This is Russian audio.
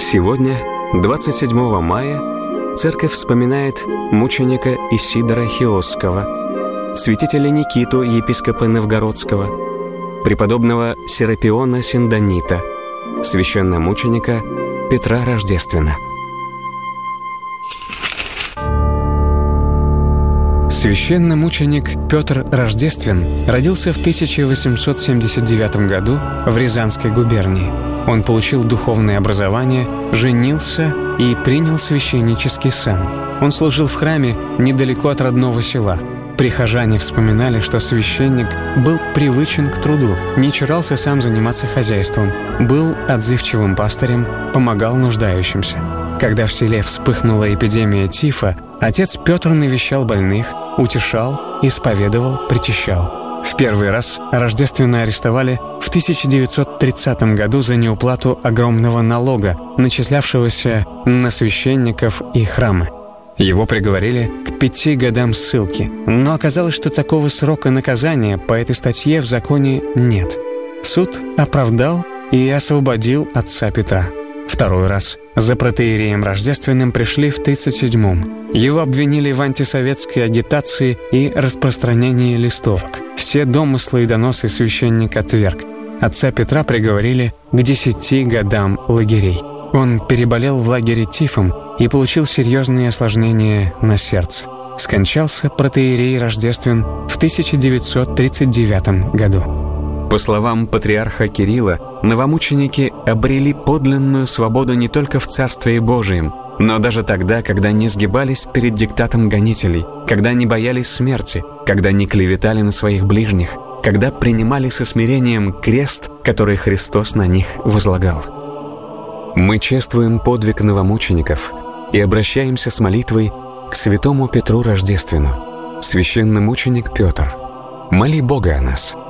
Сегодня, 27 мая, церковь вспоминает мученика Исидора Хиосского, святителя Никиту, епископа Новгородского, преподобного Серапиона Синдонита, священномученика Петра Рождествена. Священномученик Петр Рождествен родился в 1879 году в Рязанской губернии. Он получил духовное образование, женился и принял священнический сан. Он служил в храме недалеко от родного села. Прихожане вспоминали, что священник был привычен к труду, не чурался сам заниматься хозяйством, был отзывчивым пастырем, помогал нуждающимся. Когда в селе вспыхнула эпидемия тифа, отец Петр навещал больных, утешал, исповедовал, причащал. В первый раз Рождествена арестовали в 1930 году за неуплату огромного налога, начислявшегося на священников и храмы. Его приговорили к 5 годам ссылки, но оказалось, что такого срока наказания по этой статье в законе нет. Суд оправдал и освободил отца Петра. Второй раз за протоиереем Рождественным пришли в 1937-м. Его обвинили в антисоветской агитации и распространении листовок. Все домыслы и доносы священник отверг. Отца Петра приговорили к 10 годам лагерей. Он переболел в лагере тифом и получил серьезные осложнения на сердце. Скончался протоиерей Рождествен в 1939 году. По словам патриарха Кирилла, новомученики обрели подлинную свободу не только в Царстве Божием, но даже тогда, когда не сгибались перед диктатом гонителей, когда не боялись смерти, когда не клеветали на своих ближних, когда принимали со смирением крест, который Христос на них возлагал. Мы чествуем подвиг новомучеников и обращаемся с молитвой к святому Петру Рождественну. Священномученик Петр, моли Бога о нас.